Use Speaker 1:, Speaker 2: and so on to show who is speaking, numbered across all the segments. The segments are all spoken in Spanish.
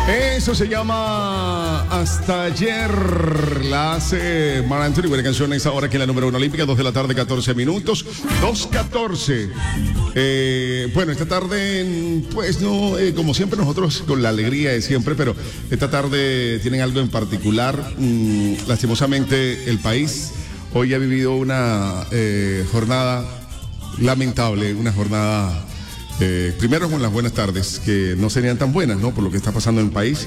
Speaker 1: Eso se llama Hasta Ayer. La hace Mar Anthony. Buena canción a esa hora aquí en la número 1 olímpica. 2 de la tarde, 14 minutos. 2:14. Bueno, esta tarde, pues no, como siempre nosotros con la alegría de siempre, pero esta tarde tienen algo en particular. Lastimosamente el país hoy ha vivido una jornada lamentable, una jornada... primero con las buenas tardes, que no serían tan buenas, ¿no? Por lo que está pasando en el país.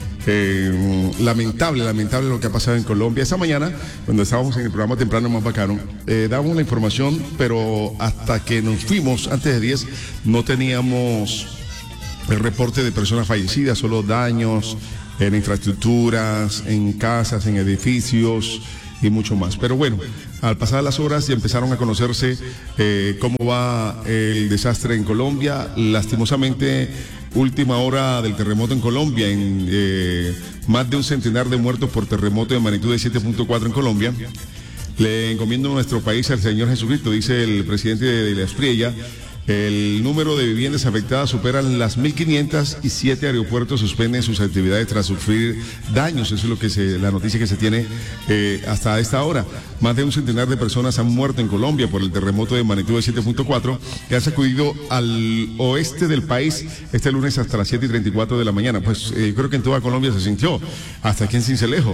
Speaker 1: Lamentable lo que ha pasado en Colombia. Esa mañana, cuando estábamos en el programa temprano más bacano, dábamos la información, pero hasta que nos fuimos, antes de 10, no teníamos el reporte de personas fallecidas, solo daños en infraestructuras, en casas, en edificios y mucho más. Pero bueno, al pasar las horas ya empezaron a conocerse cómo va el desastre en Colombia. Lastimosamente, última hora del terremoto en Colombia, en más de un centenar de muertos por terremoto de magnitud de 7.4 en Colombia. Le encomiendo a nuestro país al Señor Jesucristo, dice el presidente de la Espriella. El número de viviendas afectadas superan las 1.500 y 7 aeropuertos suspenden sus actividades tras sufrir daños. Eso es lo que la noticia que se tiene hasta esta hora. Más de un centenar de personas han muerto en Colombia por el terremoto de magnitud de 7.4 que ha sacudido al oeste del país este lunes hasta las 7:34 de la mañana. Pues creo que en toda Colombia se sintió, hasta aquí en Sincelejo.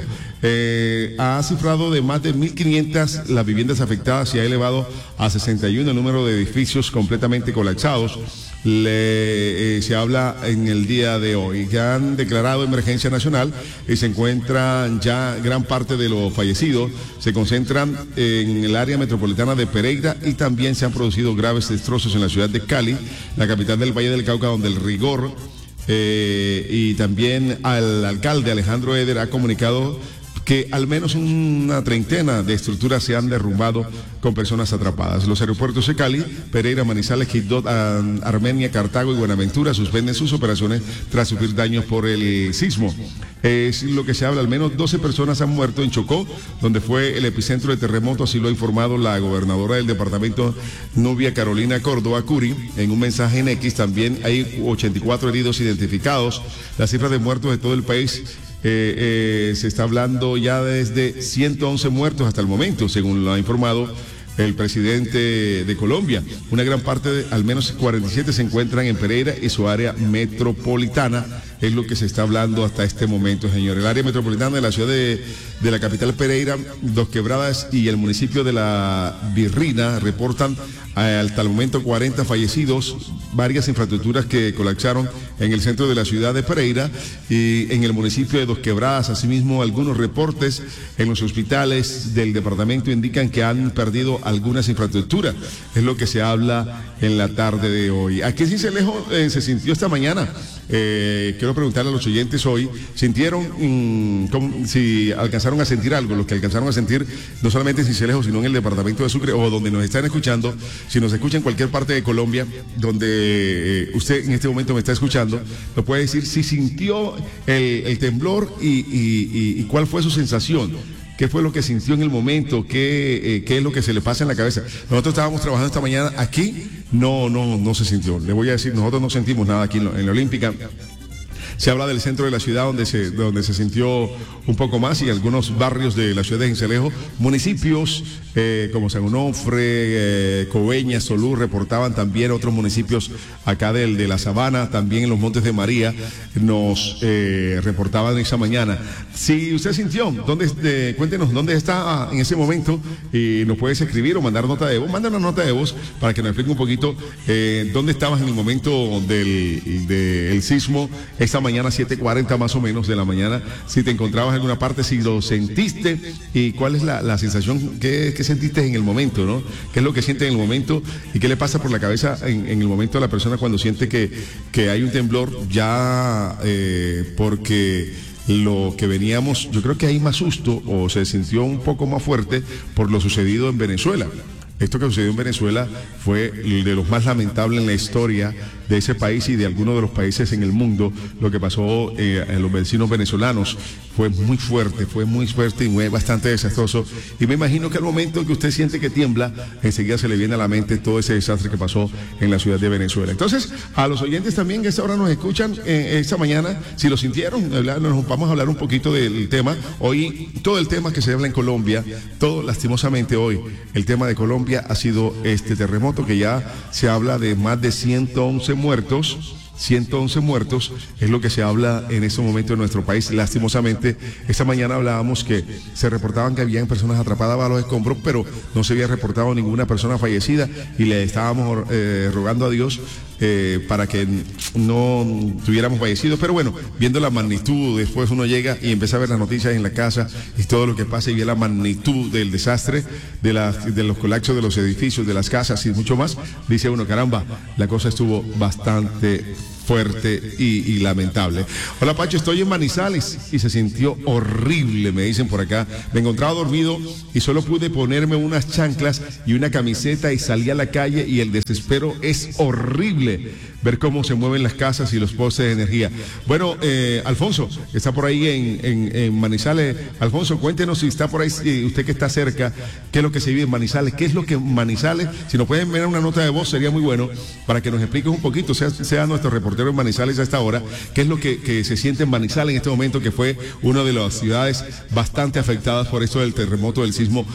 Speaker 1: Ha cifrado de más de 1.500 las viviendas afectadas y ha elevado a 61 el número de edificios completamente colapsados. Se habla en el día de hoy que han declarado emergencia nacional y se encuentran ya gran parte de los fallecidos se concentran en el área metropolitana de Pereira y también se han producido graves destrozos en la ciudad de Cali, la capital del Valle del Cauca, donde el rigor y también al alcalde Alejandro Eder ha comunicado que al menos una treintena de estructuras se han derrumbado con personas atrapadas. Los aeropuertos de Cali, Pereira, Manizales, Quibdó, Armenia, Cartago y Buenaventura suspenden sus operaciones tras sufrir daños por el sismo. Es lo que se habla, al menos 12 personas han muerto en Chocó, donde fue el epicentro del terremoto, así lo ha informado la gobernadora del departamento, Nubia Carolina Córdoba Curi, en un mensaje en X. También hay 84 heridos identificados. La cifra de muertos de todo el país se está hablando ya desde 111 muertos hasta el momento, según lo ha informado el presidente de Colombia. Una gran parte, al menos 47, se encuentran en Pereira y su área metropolitana. Es lo que se está hablando hasta este momento, señor. El área metropolitana de la ciudad de la capital Pereira, Dos Quebradas y el municipio de La Virrina reportan hasta el momento 40 fallecidos, varias infraestructuras que colapsaron en el centro de la ciudad de Pereira y en el municipio de Dos Quebradas. Asimismo, algunos reportes en los hospitales del departamento indican que han perdido algunas infraestructuras. Es lo que se habla en la tarde de hoy. Aquí en Sincelejo se sintió esta mañana. Quiero preguntarle a los oyentes hoy, ¿sintieron, si alcanzaron a sentir algo? Los que alcanzaron a sentir, no solamente en Sincelejo, sino en el departamento de Sucre, o donde nos están escuchando, si nos escucha en cualquier parte de Colombia, donde usted en este momento me está escuchando, nos puede decir si sintió el temblor y cuál fue su sensación. ¿Qué fue lo que sintió en el momento? ¿Qué es lo que se le pasa en la cabeza? Nosotros estábamos trabajando esta mañana aquí, no se sintió. Le voy a decir, nosotros no sentimos nada aquí en la Olímpica. Se habla del centro de la ciudad donde se sintió un poco más y algunos barrios de la ciudad de Sincelejo, municipios como San Onofre, Coveñas, Solú, reportaban también otros municipios acá de la Sabana, también en los Montes de María, nos reportaban esa mañana. Si usted sintió, cuéntenos dónde está en ese momento y nos puedes escribir o mandar nota de voz. Manda una nota de voz para que nos explique un poquito dónde estabas en el momento del sismo esta mañana, 7:40 más o menos de la mañana, si te encontrabas en alguna parte, si lo sentiste y cuál es la sensación que sentiste en el momento, ¿no? ¿Qué es lo que siente en el momento y qué le pasa por la cabeza en el momento a la persona cuando siente que hay un temblor ya porque lo que veníamos, yo creo que hay más susto o se sintió un poco más fuerte por lo sucedido en Venezuela. Esto que sucedió en Venezuela fue de los más lamentables en la historia de ese país y de algunos de los países en el mundo, lo que pasó en los vecinos venezolanos. Fue muy fuerte y fue bastante desastroso. Y me imagino que al momento que usted siente que tiembla, enseguida se le viene a la mente todo ese desastre que pasó en la ciudad de Venezuela. Entonces, a los oyentes también que a esta hora nos escuchan esta mañana, si lo sintieron, nos vamos a hablar un poquito del tema. Hoy, todo el tema que se habla en Colombia, todo lastimosamente hoy, el tema de Colombia ha sido este terremoto que ya se habla de más de 111 muertos. 111 muertos es lo que se habla en este momento en nuestro país. Lastimosamente, esta mañana hablábamos que se reportaban que habían personas atrapadas bajo los escombros, pero no se había reportado ninguna persona fallecida y le estábamos rogando a Dios para que no tuviéramos fallecidos. Pero bueno, viendo la magnitud, después uno llega y empieza a ver las noticias en la casa y todo lo que pasa y ve la magnitud del desastre, de los colapsos de los edificios, de las casas y mucho más, dice uno, caramba, la cosa estuvo bastante fuerte y lamentable. Hola Pacho, estoy en Manizales y se sintió horrible, me dicen por acá. Me encontraba dormido y solo pude ponerme unas chanclas y una camiseta y salí a la calle y el desespero es horrible ver cómo se mueven las casas y los postes de energía. Bueno, Alfonso, está por ahí en Manizales. Alfonso, cuéntenos si está por ahí, usted que está cerca, qué es lo que se vive en Manizales, qué es lo que Manizales, si nos pueden ver una nota de voz sería muy bueno para que nos expliques un poquito, sea nuestro reportero en Manizales a esta hora, qué es lo que se siente en Manizales en este momento, que fue una de las ciudades bastante afectadas por esto del terremoto, del sismo